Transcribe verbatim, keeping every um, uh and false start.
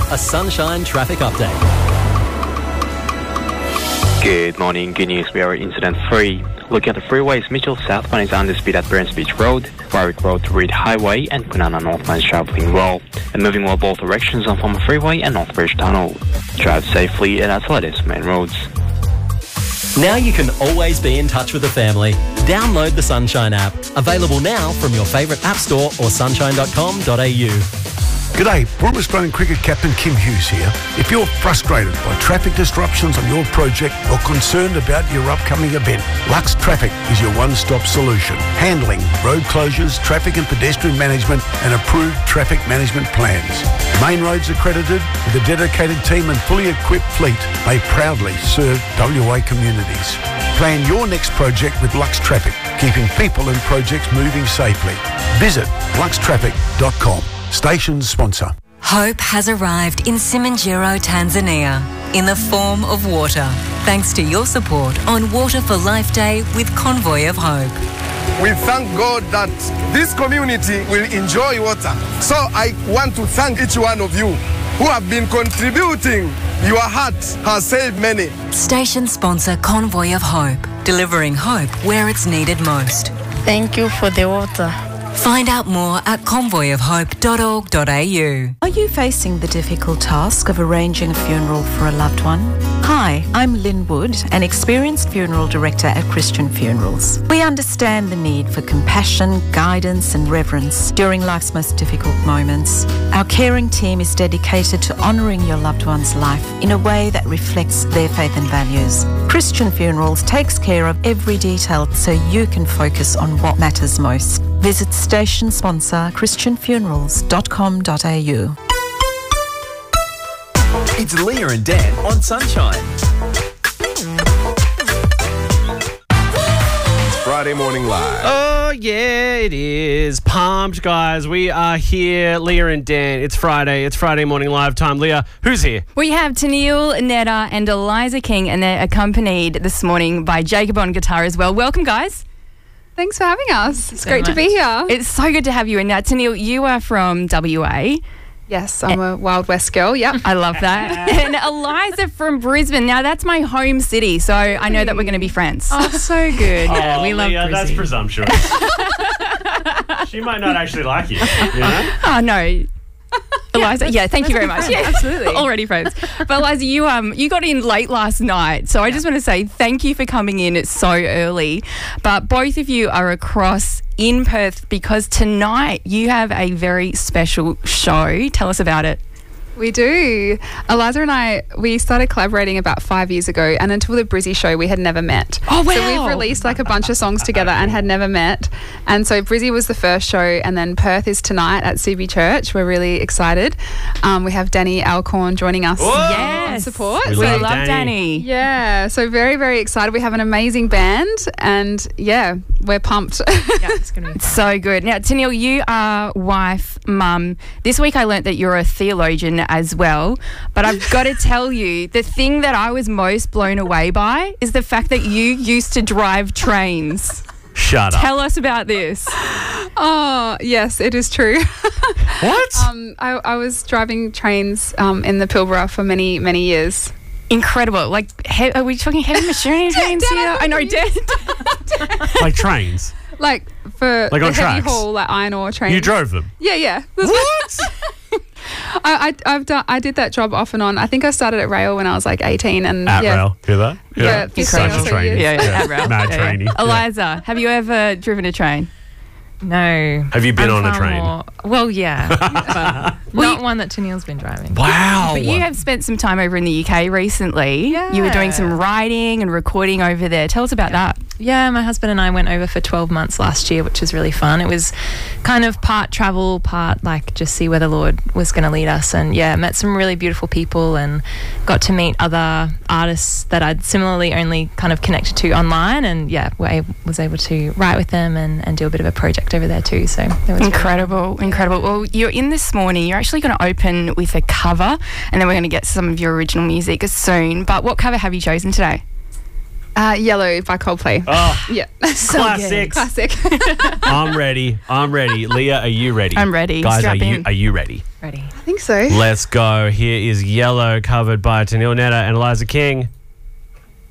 a Sunshine traffic update. Good morning, good news, we are incident free. Looking at the freeways, Mitchell southbound is under speed at Burns Beach Road, Warwick Road to Reed Highway, and Kwinana northbound is travelling well. And moving well both directions on Former Freeway and Northbridge Tunnel. Drive safely and that's the latest main roads. Now you can always be in touch with the family. Download the Sunshine app. Available now from your favourite app store or sunshine dot com dot a u. G'day, former Australian cricket captain Kim Hughes here. If you're frustrated by traffic disruptions on your project or concerned about your upcoming event, Lux Traffic is your one-stop solution. Handling road closures, traffic and pedestrian management and approved traffic management plans. Main roads accredited with a dedicated team and fully equipped fleet, they proudly serve W A communities. Plan your next project with Lux Traffic, keeping people and projects moving safely. Visit lux traffic dot com. Station sponsor. Hope has arrived in Simanjiro, Tanzania, in the form of water, thanks to your support on Water for Life Day with Convoy of Hope. We thank God that this community will enjoy water. So I want to thank each one of you who have been contributing. Your heart has saved many. Station sponsor Convoy of Hope, delivering hope where it's needed most. Thank you for the water. Find out more at convoy of hope dot org dot a u. Are you facing the difficult task of arranging a funeral for a loved one? Hi, I'm Lynn Wood, an experienced funeral director at Christian Funerals. We understand the need for compassion, guidance and reverence during life's most difficult moments. Our caring team is dedicated to honouring your loved one's life in a way that reflects their faith and values. Christian Funerals takes care of every detail so you can focus on what matters most. Visit station sponsor christian funerals dot com dot a u. It's Leah and Dan on Sunshine. It's Friday Morning Live. Oh, yeah, it is. Pumped, guys. We are here, Leah and Dan. It's Friday. It's Friday Morning Live time. Leah, who's here? We have Tennille, Netta and Eliza King, and they're accompanied this morning by Jacob on guitar as well. Welcome, guys. Thanks for having us. It's so great much. to be here. It's so good to have you. And now, Tennille, you are from W A. Yes, I'm a Wild West girl. Yep. I love that. And Eliza from Brisbane. Now, that's my home city, so I know that we're going to be friends. Oh, so good. Yeah, oh, we love Leah, that's presumptuous. She might not actually like you, you know? Oh, no. Eliza, yeah, thank you very much. Yeah, absolutely. Already friends. But Eliza, you um you got in late last night, so I just want to say thank you for coming in. It's so early. But both of you are across in Perth because tonight you have a very special show. Tell us about it. We do. Eliza and I, we started collaborating about five years ago, and until the Brizzy show, we had never met. Oh, wow. So we've released like a bunch of songs together and had never met. And so Brizzy was the first show, and then Perth is tonight at C B Church. We're really excited. Um, we have Danny Alcorn joining us yes. on support. We We love love Danny. Danny. Yeah, so very, very excited. We have an amazing band, and yeah, we're pumped. Yeah, it's going to be so good. Now, Tennille, you are wife, mum. This week I learnt that you're a theologian as well, but I've got to tell you, the thing that I was most blown away by is the fact that you used to drive trains. Shut up. Tell us about this. Oh, yes, it is true. What? Um, I, I was driving trains um, in the Pilbara for many, many years. Incredible. Like, he- are we talking heavy machinery trains Dad, here? I I know, Dad. Like trains? Like for Like on the heavy tracks? haul, like iron ore trains. You drove them? Yeah, yeah. What? I, I I've done I did that job off and on. I think I started at Rail when I was like eighteen, and At yeah, rail. Hear that? Yeah, fifteen Such or a so trainee. years. Yeah, yeah, at rail. Mad Yeah, yeah. trainee. Yeah. Eliza, have you ever driven a train? No. Have you been I'm on a far train? more- well, yeah. but not one that Tennille's been driving. Wow. But you have spent some time over in the U K recently. Yeah. You were doing some writing and recording over there. Tell us about that. Yeah, my husband and I went over for twelve months last year, which was really fun. It was kind of part travel, part like just see where the Lord was going to lead us. And yeah, met some really beautiful people and got to meet other artists that I'd similarly only kind of connected to online. And yeah, I was able to write with them and, and do a bit of a project over there too. So that was Incredible, really incredible. Well, you're in this morning. You're actually going to open with a cover, and then we're going to get some of your original music soon. But what cover have you chosen today? Uh, Yellow by Coldplay. Oh, yeah. So classic. Classic. I'm ready. I'm ready. Leah, are you ready? I'm ready. Guys, Strap are you in. are you ready? Ready. I think so. Let's go. Here is Yellow, covered by Tanil Netta and Eliza King.